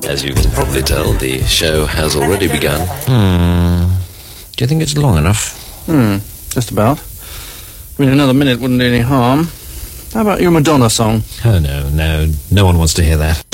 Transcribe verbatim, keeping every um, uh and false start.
As you can probably tell, the show has already begun. Hmm. Do you think it's long enough? Hmm. Just about. I mean, another minute wouldn't do any harm. How about your Madonna song? Oh, no, no. No one wants to hear that.